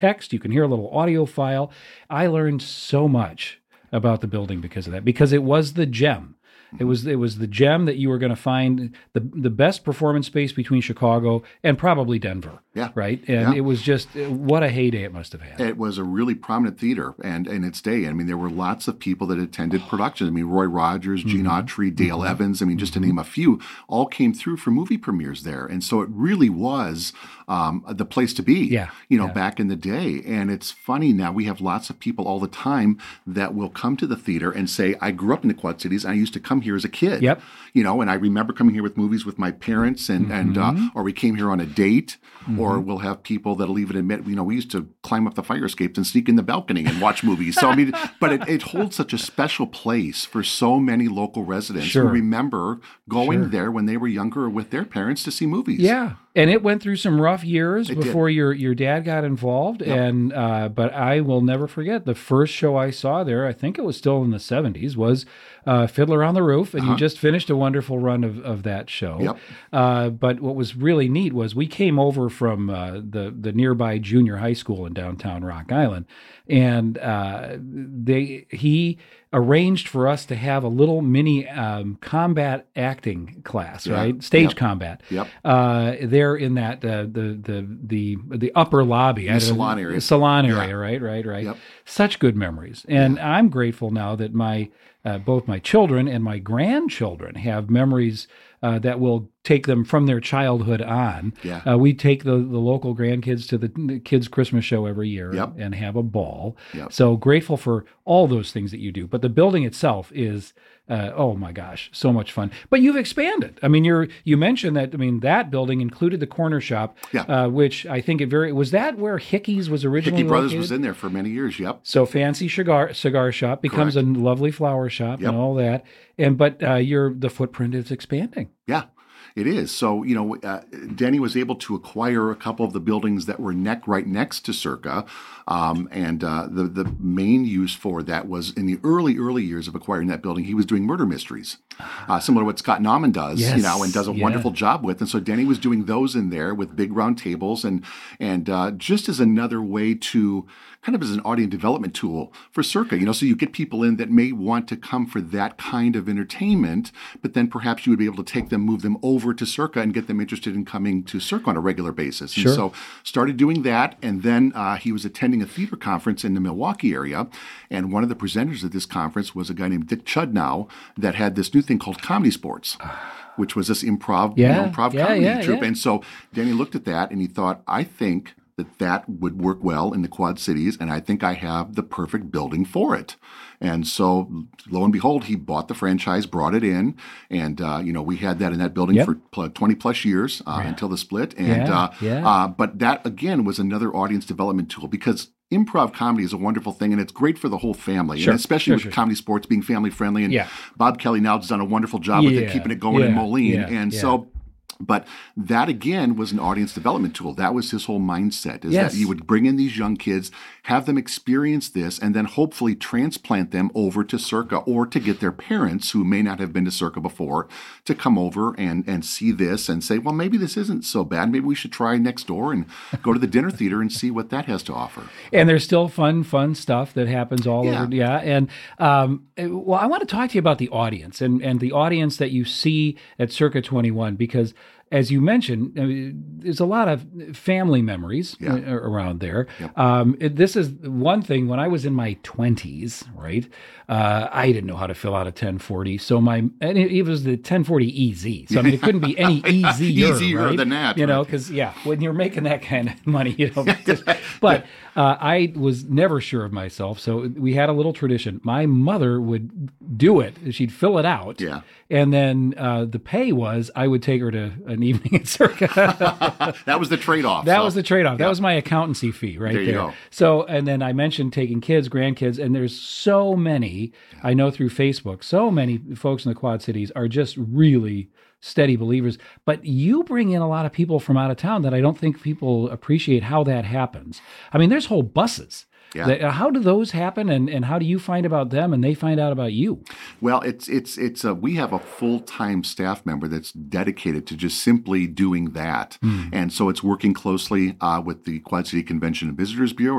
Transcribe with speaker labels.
Speaker 1: text, you can hear a little audio file. I learned so much about the building because of that, because it was the gem. It was the gem that you were going to find the best performance space between Chicago and probably Denver.
Speaker 2: Yeah.
Speaker 1: Right. And it was just what a heyday it must have had.
Speaker 2: It was a really prominent theater and in its day. I mean, there were lots of people that attended productions. I mean, Roy Rogers, Gene Autry, Dale Evans, I mean, just to name a few, all came through for movie premieres there. And so it really was the place to be, back in the day. And it's funny now, we have lots of people all the time that will come to the theater and say, I grew up in the Quad Cities and I used to come here as a kid.
Speaker 1: Yep.
Speaker 2: And I remember coming here with movies with my parents or we came here on a date, or we'll have people that'll even admit, we used to climb up the fire escapes and sneak in the balcony and watch movies. So, I mean, but it holds such a special place for so many local residents who remember going there when they were younger or with their parents to see movies.
Speaker 1: Yeah. And it went through some rough years before your dad got involved. Yep. But I will never forget the first show I saw there, I think it was still in the 70s, was Fiddler on the Roof. And you just finished a wonderful run of that show.
Speaker 2: Yep.
Speaker 1: But what was really neat was we came over from the nearby junior high school in downtown Rock Island. And he arranged for us to have a little mini combat acting class, right? Stage combat.
Speaker 2: Yep.
Speaker 1: There in that the upper lobby,
Speaker 2: the salon area.
Speaker 1: Salon area, right.
Speaker 2: Yep.
Speaker 1: Such good memories, and I'm grateful now that my both my children and my grandchildren have memories that will take them from their childhood on.
Speaker 2: Yeah.
Speaker 1: We take the local grandkids to the kids' Christmas show every year and have a ball.
Speaker 2: Yep.
Speaker 1: So grateful for all those things that you do. But the building itself is, oh my gosh, so much fun. But you've expanded. I mean, you mentioned that. I mean, that building included the corner shop, which I think was that where Hickey's was originally
Speaker 2: Hickey Brothers
Speaker 1: located?
Speaker 2: was in there for many years. Yep.
Speaker 1: So fancy cigar shop becomes a lovely flower shop and all that. But the footprint is expanding.
Speaker 2: Yeah. It is. So, Denny was able to acquire a couple of the buildings that were right next to Circa. The main use for that was in the early years of acquiring that building, he was doing murder mysteries, similar to what Scott Nauman does, and does a wonderful job with. And so Denny was doing those in there with big round tables and just as another way to kind of as an audience development tool for Circa, so you get people in that may want to come for that kind of entertainment, but then perhaps you would be able to move them over to Circa and get them interested in coming to Circa on a regular basis.
Speaker 1: Sure.
Speaker 2: And so started doing that. And then he was attending a theater conference in the Milwaukee area. And one of the presenters at this conference was a guy named Dick Chudnow that had this new thing called Comedy Sports, which was this improv comedy troupe. And so Danny looked at that and he thought, I think that would work well in the Quad Cities, and I think I have the perfect building for it. And so, lo and behold, he bought the franchise, brought it in, and we had that in that building for 20 plus years until the split. And but that again was another audience development tool because improv comedy is a wonderful thing, and it's great for the whole family, and especially with Comedy Sports being family friendly. And Bob Kelly now has done a wonderful job with it, keeping it going in Moline, so. But that, again, was an audience development tool. That was his whole mindset, is that you would bring in these young kids, have them experience this, and then hopefully transplant them over to Circa or to get their parents, who may not have been to Circa before, to come over and see this and say, well, maybe this isn't so bad. Maybe we should try next door and go to the dinner theater and see what that has to offer.
Speaker 1: And there's still fun stuff that happens all over. Yeah. And well, I want to talk to you about the audience and the audience that you see at Circa 21, because as you mentioned, there's a lot of family memories around there. Yep. This is one thing. When I was in my 20s, right, I didn't know how to fill out a 1040. So it was the 1040 EZ. So I mean, it couldn't be any easier right?
Speaker 2: than that.
Speaker 1: Because when you're making that kind of money, But I was never sure of myself. So we had a little tradition. My mother would do it. She'd fill it out.
Speaker 2: Yeah.
Speaker 1: And then the pay was I would take her to an evening at Circa.
Speaker 2: That was the trade-off.
Speaker 1: That was the trade-off. That was my accountancy fee right there.
Speaker 2: There you go.
Speaker 1: So, and then I mentioned taking kids, grandkids, and there's so many, I know through Facebook, so many folks in the Quad Cities are just really steady believers. But you bring in a lot of people from out of town that I don't think people appreciate how that happens. I mean, there's whole buses. Yeah. How do those happen, and how do you find about them and they find out about you?
Speaker 2: Well, we have a full-time staff member that's dedicated to just simply doing that. And so it's working closely with the Quad City Convention and Visitors Bureau.